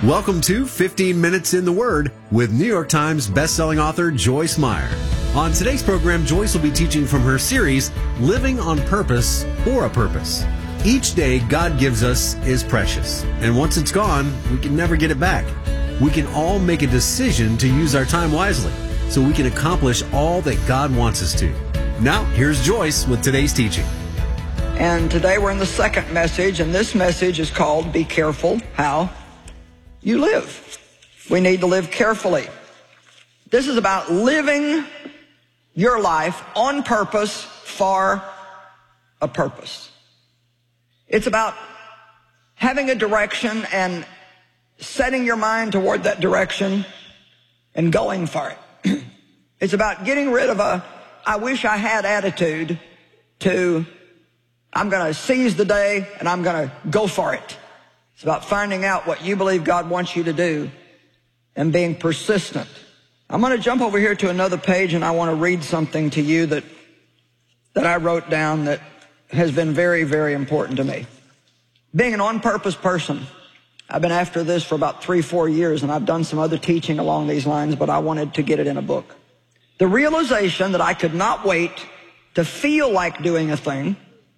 Welcome to 15 Minutes in the Word with New York Times bestselling author Joyce Meyer. On today's program, Joyce will be teaching from her series, Living on Purpose for a Purpose. Each day God gives us is precious, and once it's gone, we can never get it back. We can all make a decision to use our time wisely so we can accomplish all that God wants us to. Now, here's Joyce with today's teaching. And today we're in the second message, and this message is called Be Careful How You Live. We need to live carefully. This is about living your life on purpose for a purpose. It's about having a direction and setting your mind toward that direction and going for it. It's about getting rid of a I wish I had attitude to I'm going to seize the day and I'm going to go for it. It's about finding out what you believe God wants you to do and being persistent. I'm going to jump over here to another page, and I want to read something to you that I wrote down that has been very, very important to me. Being an on-purpose person, I've been after this for about 3-4 years, and I've done some other teaching along these lines, but I wanted to get it in a book. The realization that I could not wait to feel like doing a thing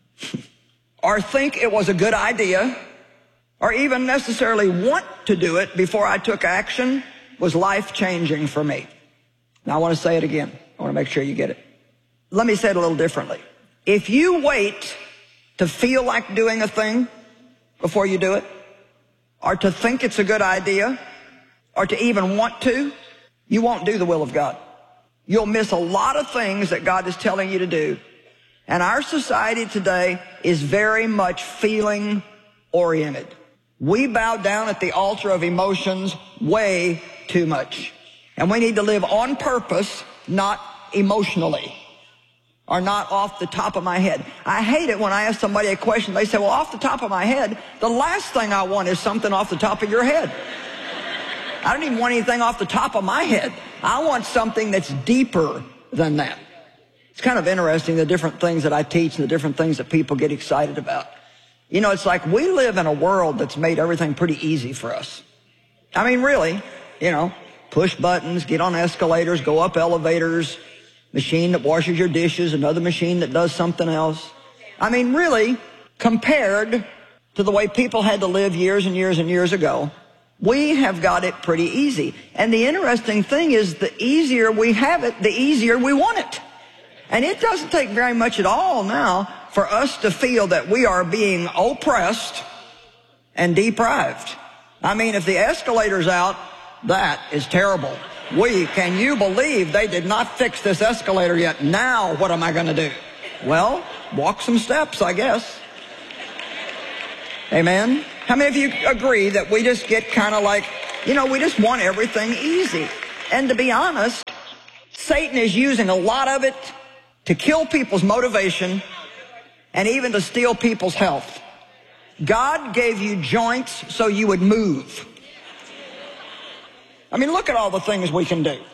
or think it was a good idea or even necessarily want to do it before I took action was life-changing for me. Now I want to say it again. I want to make sure you get it. Let me say it a little differently. If you wait to feel like doing a thing before you do it, or to think it's a good idea, or to even want to, you won't do the will of God. You'll miss a lot of things that God is telling you to do. And our society today is very much feeling oriented. We bow down at the altar of emotions way too much. And we need to live on purpose, not emotionally, or not off the top of my head. I hate it when I ask somebody a question. They say, well, off the top of my head, the last thing I want is something off the top of your head. I don't even want anything off the top of my head. I want something that's deeper than that. It's kind of interesting, the different things that I teach and the different things that people get excited about. You know, it's like we live in a world that's made everything pretty easy for us. I mean, really, you know, push buttons, get on escalators, go up elevators, machine that washes your dishes, another machine that does something else. I mean, really, compared to the way people had to live years and years and years ago, we have got it pretty easy. And the interesting thing is, the easier we have it, the easier we want it. And it doesn't take very much at all now for us to feel that we are being oppressed and deprived. I mean, if the escalator's out, that is terrible. Can you believe they did not fix this escalator yet? Now what am I going to do? Well, walk some steps, I guess. Amen? How many of you agree that we just get kind of like, you know, we just want everything easy? And to be honest, Satan is using a lot of it to kill people's motivation and even to steal people's health. God gave you joints so you would move. I mean, look at all the things we can do.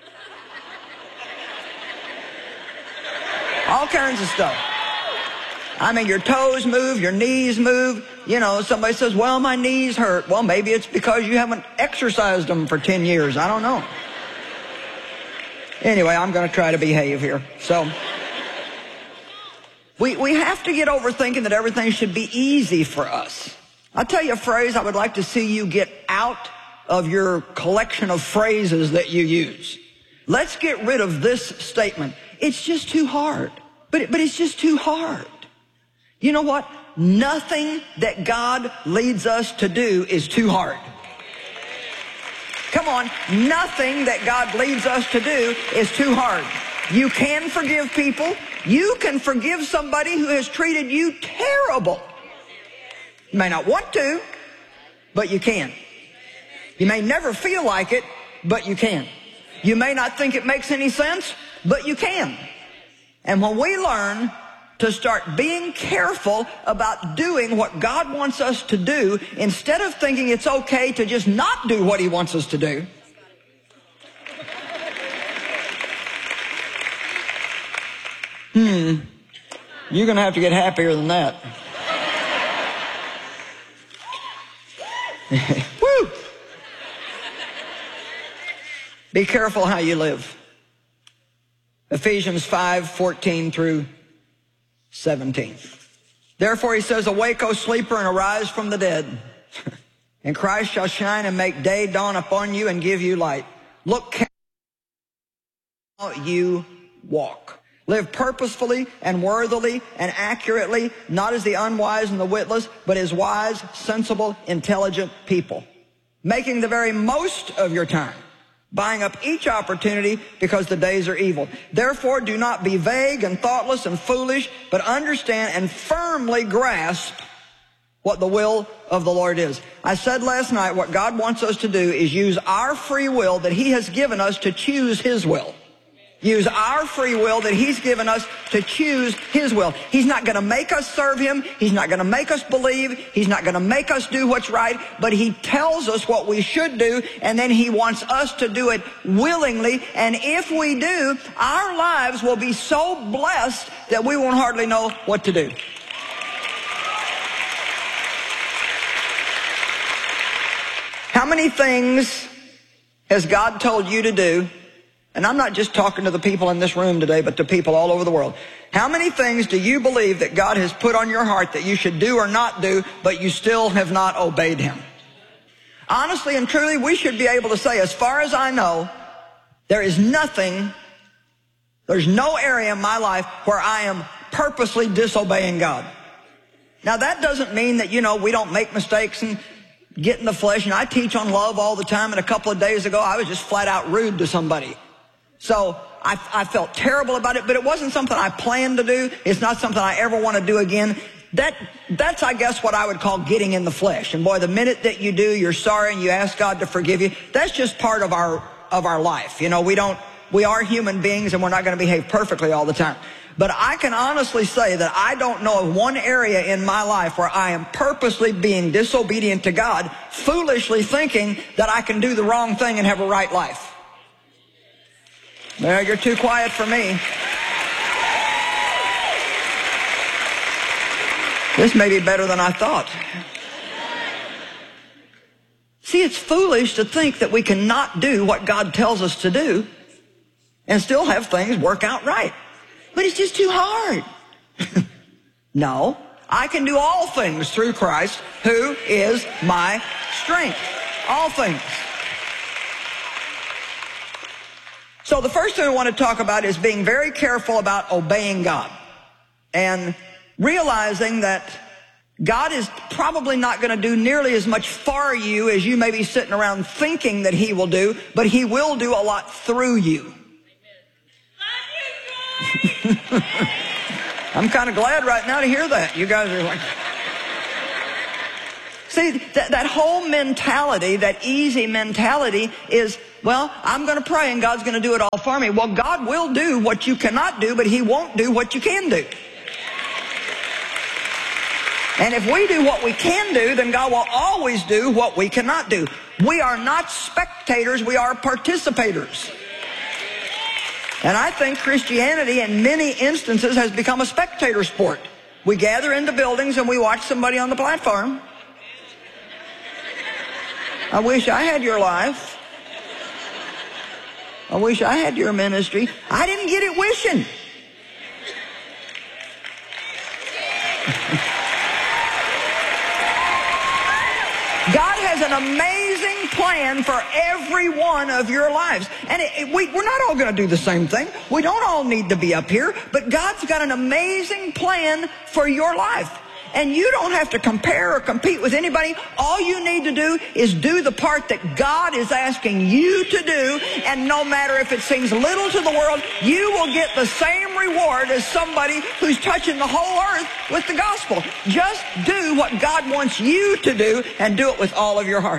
All kinds of stuff. I mean, your toes move, your knees move. You know, somebody says, well, my knees hurt. Well, maybe it's because you haven't exercised them for 10 years. I don't know. Anyway, I'm going to try to behave here. So, we have to get over thinking that everything should be easy for us. I'll tell you a phrase I would like to see you get out of your collection of phrases that you use. Let's get rid of this statement. It's just too hard. But it's just too hard. You know what? Nothing that God leads us to do is too hard. Come on, nothing that God leads us to do is too hard. You can forgive people. You can forgive somebody who has treated you terrible. You may not want to, but you can. You may never feel like it, but you can. You may not think it makes any sense, but you can. And when we learn to start being careful about doing what God wants us to do, instead of thinking it's okay to just not do what He wants us to do, you're going to have to get happier than that. Woo! Be careful how you live. Ephesians 5:14 through 17. Therefore he says, awake, O sleeper, and arise from the dead. And Christ shall shine and make day dawn upon you and give you light. Look how you walk. Live purposefully and worthily and accurately, not as the unwise and the witless, but as wise, sensible, intelligent people. Making the very most of your time, buying up each opportunity because the days are evil. Therefore, do not be vague and thoughtless and foolish, but understand and firmly grasp what the will of the Lord is. I said last night what God wants us to do is use our free will that He has given us to choose His will. Use our free will that He's given us to choose His will. He's not going to make us serve Him. He's not going to make us believe. He's not going to make us do what's right. But He tells us what we should do, and then He wants us to do it willingly. And if we do, our lives will be so blessed that we won't hardly know what to do. How many things has God told you to do? And I'm not just talking to the people in this room today, but to people all over the world. How many things do you believe that God has put on your heart that you should do or not do, but you still have not obeyed Him? Honestly and truly, we should be able to say, as far as I know, there's no area in my life where I am purposely disobeying God. Now that doesn't mean that, we don't make mistakes and get in the flesh. And I teach on love all the time, and a couple of days ago, I was just flat out rude to somebody. So I felt terrible about it, but it wasn't something I planned to do. It's not something I ever want to do again. That's, I guess, what I would call getting in the flesh. And boy, the minute that you do, you're sorry and you ask God to forgive you. That's just part of our life. We are human beings, and we're not going to behave perfectly all the time. But I can honestly say that I don't know of one area in my life where I am purposely being disobedient to God, foolishly thinking that I can do the wrong thing and have a right life. Well, you're too quiet for me. This may be better than I thought. See, it's foolish to think that we cannot do what God tells us to do and still have things work out right. But it's just too hard. No, I can do all things through Christ, who is my strength. All things. So the first thing I want to talk about is being very careful about obeying God and realizing that God is probably not going to do nearly as much for you as you may be sitting around thinking that He will do, but He will do a lot through you. I'm kind of glad right now to hear that. You guys are like... See, that whole mentality, that easy mentality is, well, I'm going to pray and God's going to do it all for me. Well, God will do what you cannot do, but He won't do what you can do. And if we do what we can do, then God will always do what we cannot do. We are not spectators, we are participators. And I think Christianity in many instances has become a spectator sport. We gather into buildings and we watch somebody on the platform. I wish I had your life. I wish I had your ministry. I didn't get it wishing. God has an amazing plan for every one of your lives. And we're not all going to do the same thing. We don't all need to be up here. But God's got an amazing plan for your life. And you don't have to compare or compete with anybody. All you need to do is do the part that God is asking you to do. And no matter if it seems little to the world, you will get the same reward as somebody who's touching the whole earth with the gospel. Just do what God wants you to do and do it with all of your heart.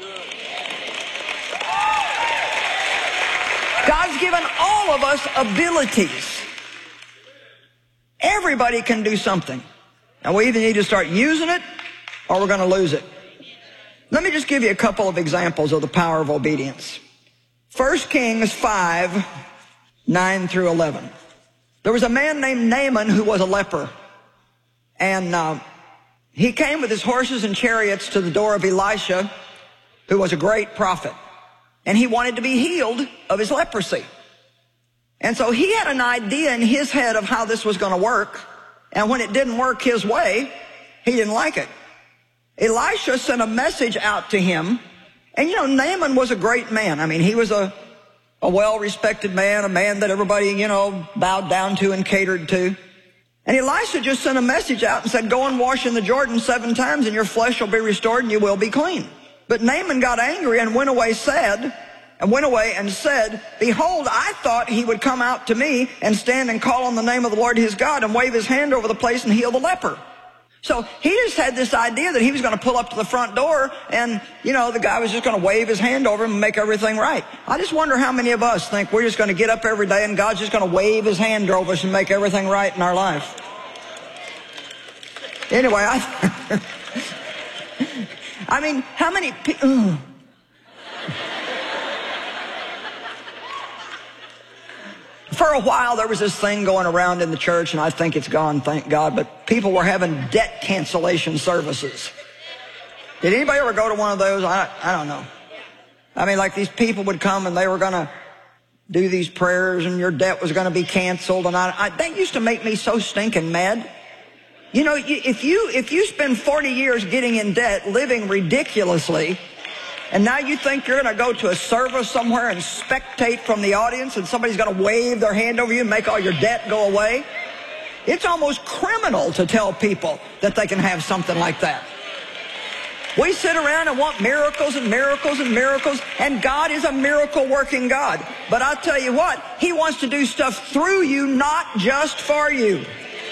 God's given all of us abilities. Everybody can do something. Now, we either need to start using it or we're going to lose it. Let me just give you a couple of examples of the power of obedience. 1 Kings 5, 9 through 11. There was a man named Naaman who was a leper. And he came with his horses and chariots to the door of Elisha, who was a great prophet. and he wanted to be healed of his leprosy. And so he had an idea in his head of how this was going to work, and when it didn't work his way, he didn't like it. Elisha sent a message out to him, and Naaman was a great man. I mean, he was a well-respected man, a man that everybody, bowed down to and catered to. And Elisha just sent a message out and said, go and wash in the Jordan 7 times, and your flesh will be restored, and you will be clean. But Naaman got angry and went away and said, behold, I thought he would come out to me and stand and call on the name of the Lord his God and wave his hand over the place and heal the leper. So he just had this idea that he was going to pull up to the front door and, the guy was just going to wave his hand over him and make everything right. I just wonder how many of us think we're just going to get up every day and God's just going to wave his hand over us and make everything right in our life. Anyway, I mean, how many people... For a while, there was this thing going around in the church, and I think it's gone, thank God, but people were having debt cancellation services. Did anybody ever go to one of those? I don't know. I mean, like these people would come, and they were going to do these prayers, and your debt was going to be canceled, and that used to make me so stinking mad. If you spend 40 years getting in debt, living ridiculously, and now you think you're going to go to a service somewhere and spectate from the audience and somebody's going to wave their hand over you and make all your debt go away? It's almost criminal to tell people that they can have something like that. We sit around and want miracles and miracles and miracles, and God is a miracle-working God. But I'll tell you what, he wants to do stuff through you, not just for you.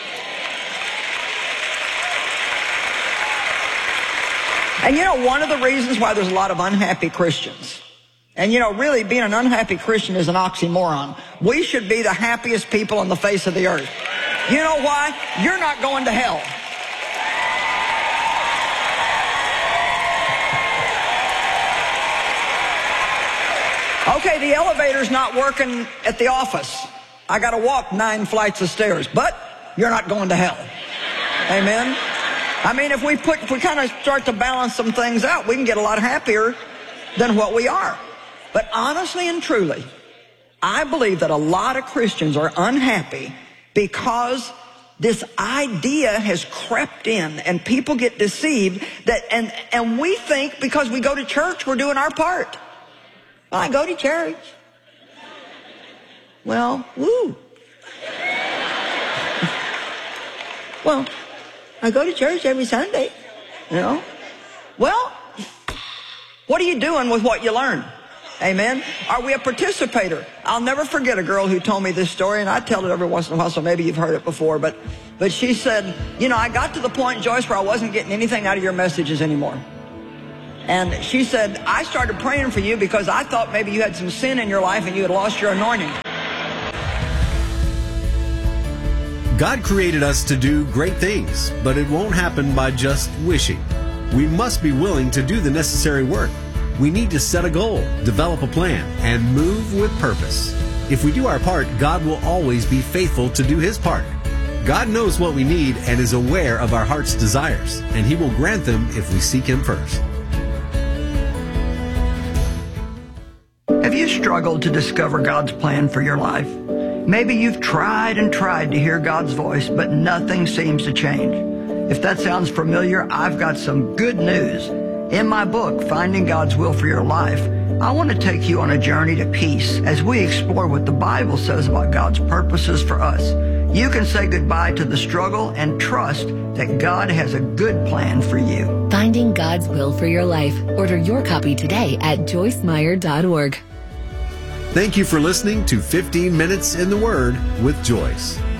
And one of the reasons why there's a lot of unhappy Christians, and really being an unhappy Christian is an oxymoron. We should be the happiest people on the face of the earth. You know why? You're not going to hell. Okay, the elevator's not working at the office. I got to walk 9 flights of stairs, but you're not going to hell. Amen? I mean, if we kind of start to balance some things out, we can get a lot happier than what we are. But honestly and truly, I believe that a lot of Christians are unhappy because this idea has crept in and people get deceived and we think because we go to church, we're doing our part. I go to church. Well, woo. Well, I go to church every Sunday, Well, what are you doing with what you learn? Amen? Are we a participator? I'll never forget a girl who told me this story, and I tell it every once in a while, so maybe you've heard it before, but she said, I got to the point, Joyce, where I wasn't getting anything out of your messages anymore. And she said, I started praying for you because I thought maybe you had some sin in your life and you had lost your anointing. God created us to do great things, but it won't happen by just wishing. We must be willing to do the necessary work. We need to set a goal, develop a plan, and move with purpose. If we do our part, God will always be faithful to do his part. God knows what we need and is aware of our heart's desires, and he will grant them if we seek him first. Have you struggled to discover God's plan for your life? Maybe you've tried and tried to hear God's voice, but nothing seems to change. If that sounds familiar, I've got some good news. In my book, Finding God's Will for Your Life, I want to take you on a journey to peace as we explore what the Bible says about God's purposes for us. You can say goodbye to the struggle and trust that God has a good plan for you. Finding God's Will for Your Life. Order your copy today at joycemeyer.org. Thank you for listening to 15 Minutes in the Word with Joyce.